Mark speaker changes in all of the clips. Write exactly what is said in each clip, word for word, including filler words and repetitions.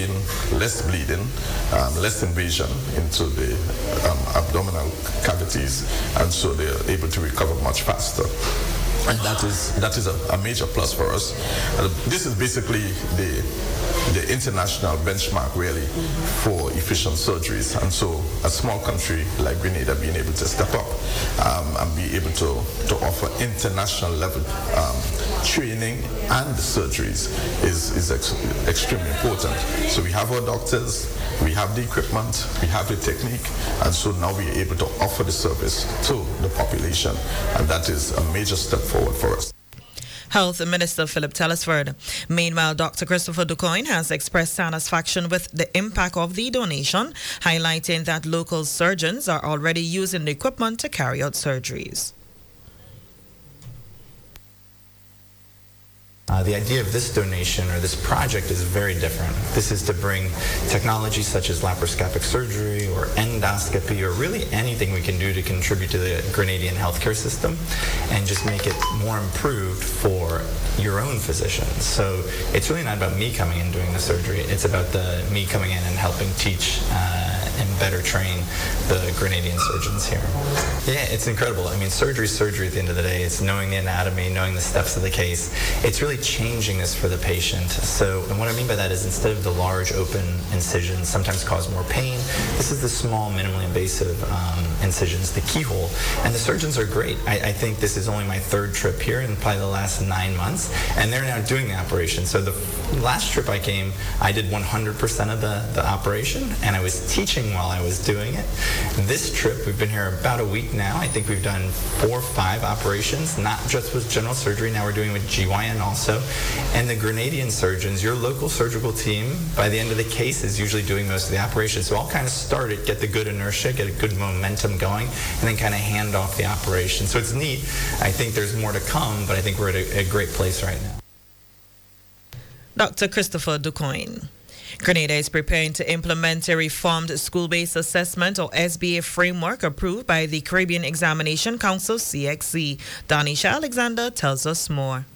Speaker 1: gain less bleeding, um, less invasion into the um, abdominal cavities, and so they're able to recover much faster. And that is that is a, a major plus for us. Uh, this is basically the the international benchmark, really, for efficient surgeries. And so a small country like Grenada being able to step up um, and be able to, to offer international level um, training and surgeries is, is ex extremely important. So we have our doctors, we have the equipment, we have the technique, and so now we're able to offer the service to the population, and that is a major step forward for us.
Speaker 2: Health Minister Philip Telesford. Meanwhile, Doctor Christopher Ducoin has expressed satisfaction with the impact of the donation, highlighting that local surgeons are already using the equipment to carry out surgeries.
Speaker 3: Uh, the idea of this donation or this project is very different. This is to bring technology such as laparoscopic surgery or endoscopy or really anything we can do to contribute to the Grenadian healthcare system and just make it more improved for your own physicians. So it's really not about me coming in doing the surgery. It's about the me coming in and helping teach uh, and better train the Grenadian surgeons here. Yeah, it's incredible. I mean, surgery is surgery at the end of the day. It's knowing the anatomy, knowing the steps of the case. It's really changing this for the patient. So, and what I mean by that is instead of the large open incisions sometimes cause more pain, this is the small, minimally invasive um, incisions, the keyhole. And the surgeons are great. I, I think this is only my third trip here in probably the last nine months, and they're now doing the operation. So the last trip I came, I did one hundred percent of the, the operation, and I was teaching while I was doing it. This trip, we've been here about a week now. I think we've done four or five operations, not just with general surgery. Now we're doing with G Y N also. And the Grenadian surgeons, your local surgical team, by the end of the case is usually doing most of the operations. So I'll kind of start it, get the good inertia, get a good momentum going, and then kind of hand off the operation. So it's neat. I think there's more to come, but I think we're at a, a great place right now.
Speaker 2: Doctor Christopher Ducoin. Grenada is preparing to implement a reformed school-based assessment or S B A framework approved by the Caribbean Examination Council, C X C. Danisha Alexander tells us more.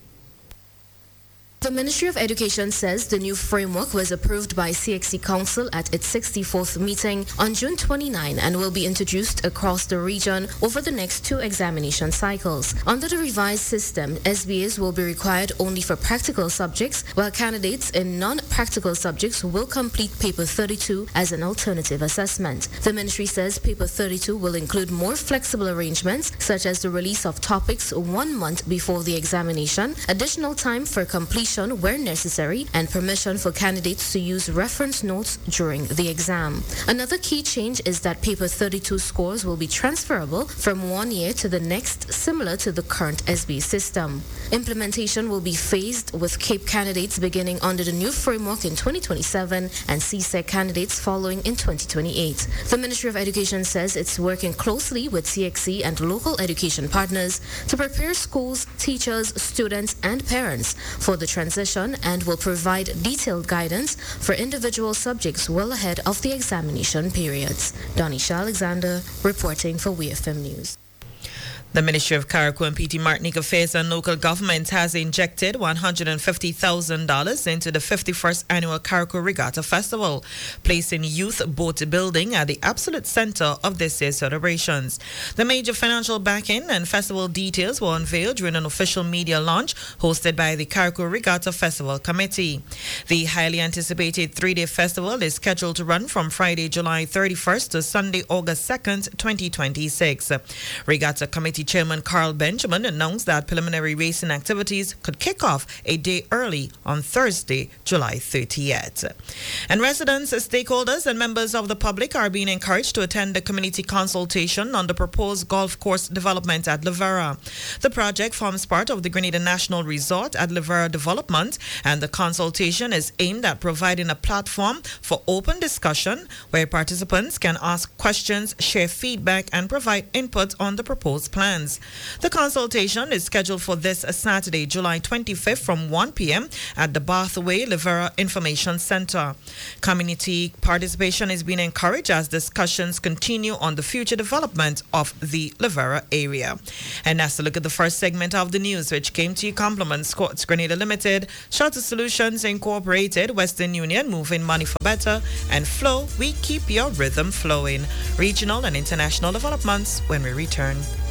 Speaker 4: The Ministry of Education says the new framework was approved by C X C Council at its sixty-fourth meeting on June twenty-ninth and will be introduced across the region over the next two examination cycles. Under the revised system, S B As will be required only for practical subjects, while candidates in non-practical subjects will complete Paper thirty-two as an alternative assessment. The Ministry says Paper thirty-two will include more flexible arrangements, such as the release of topics one month before the examination, additional time for completion where necessary, and permission for candidates to use reference notes during the exam. Another key change is that Paper thirty-two scores will be transferable from one year to the next, similar to the current S B A system. Implementation will be phased, with CAPE candidates beginning under the new framework in twenty twenty-seven and C SEC candidates following in twenty twenty-eight. The Ministry of Education says it's working closely with C X C and local education partners to prepare schools, teachers, students, and parents for the transition and will provide detailed guidance for individual subjects well ahead of the examination periods. Danisha Alexander reporting for W F M News.
Speaker 2: The Ministry of Carriacou and P T Martinique Affairs and Local Government has injected one hundred fifty thousand dollars into the fifty-first Annual Carriacou Regatta Festival, placing youth boat building at the absolute center of this year's celebrations. The major financial backing and festival details were unveiled during an official media launch hosted by the Carriacou Regatta Festival Committee. The highly anticipated three-day festival is scheduled to run from Friday, July thirty-first to Sunday, August second, twenty twenty-six. Regatta Committee Chairman Carl Benjamin announced that preliminary racing activities could kick off a day early on Thursday, July thirtieth. And residents, stakeholders, and members of the public are being encouraged to attend the community consultation on the proposed golf course development at Lavera. The project forms part of the Grenada National Resort at Lavera development, and the consultation is aimed at providing a platform for open discussion where participants can ask questions, share feedback, and provide input on the proposed plan. plans. The consultation is scheduled for this Saturday, July twenty-fifth from one p.m. at the Bathway Livera Information Center. Community participation is being encouraged as discussions continue on the future development of the Livera area. And that's a look at the first segment of the news, which came to you compliments Quartz Grenada Limited, Shelter Solutions Incorporated, Western Union, Moving Money for Better, and Flow, we keep your rhythm flowing. Regional and international developments when we return.